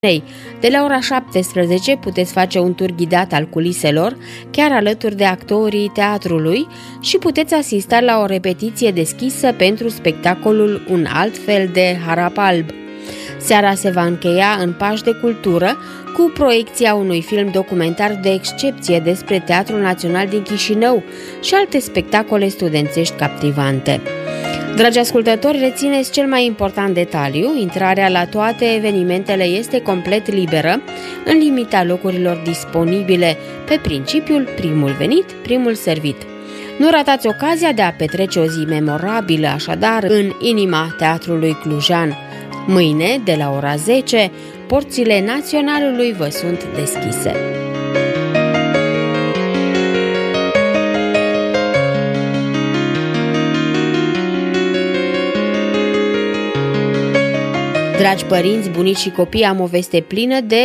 De la ora 17 puteți face un tur ghidat al culiselor, chiar alături de actorii teatrului, și puteți asista la o repetiție deschisă pentru spectacolul Un alt fel de harap alb. Seara se va încheia în pași de cultură cu proiecția unui film documentar de excepție despre Teatrul Național din Chișinău și alte spectacole studențești captivante. Dragi ascultători, rețineți cel mai important detaliu: intrarea la toate evenimentele este complet liberă, în limita locurilor disponibile, pe principiul primul venit, primul servit. Nu ratați ocazia de a petrece o zi memorabilă, așadar, în inima Teatrului Clujan. Mâine, de la ora 10, porțile Naționalului vă sunt deschise. Dragi părinți, bunici și copii, am o veste plină de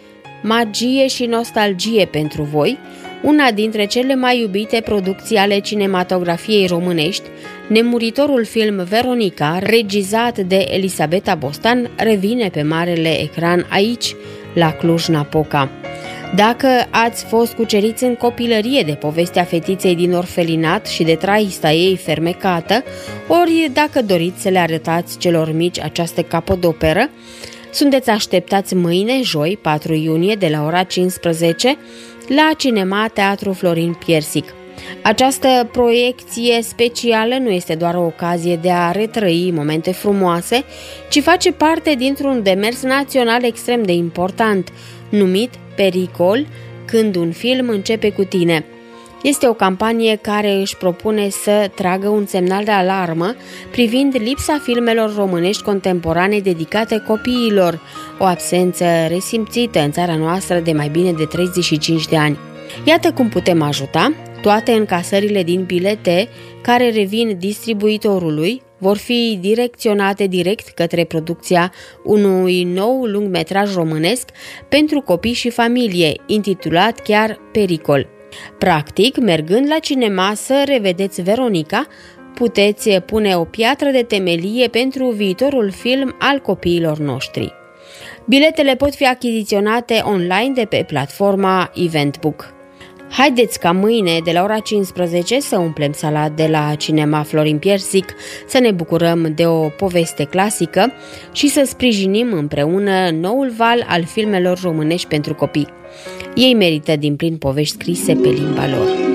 magie și nostalgie pentru voi. Una dintre cele mai iubite producții ale cinematografiei românești, nemuritorul film Veronica, regizat de Elisabeta Bostan, revine pe marele ecran aici, la Cluj-Napoca. Dacă ați fost cuceriți în copilărie de povestea fetiței din orfelinat și de traista ei fermecată, ori dacă doriți să le arătați celor mici această capodoperă, sunteți așteptați mâine, joi, 4 iunie, de la ora 15, la Cinema Teatru Florin Piersic. Această proiecție specială nu este doar o ocazie de a retrăi momente frumoase, ci face parte dintr-un demers național extrem de important, numit Pericol, când un film începe cu tine. Este o campanie care își propune să tragă un semnal de alarmă privind lipsa filmelor românești contemporane dedicate copiilor, o absență resimțită în țara noastră de mai bine de 35 de ani. Iată cum putem ajuta. Toate încasările din bilete care revin distribuitorului vor fi direcționate direct către producția unui nou lungmetraj românesc pentru copii și familie, intitulat chiar Pericol. Practic, mergând la cinema să revedeți Veronica, puteți pune o piatră de temelie pentru viitorul film al copiilor noștri. Biletele pot fi achiziționate online de pe platforma Eventbook. Haideți ca mâine, de la ora 15, să umplem sala de la Cinema Florin Piersic, să ne bucurăm de o poveste clasică și să sprijinim împreună noul val al filmelor românești pentru copii. Ei merită din plin povești scrise pe limba lor.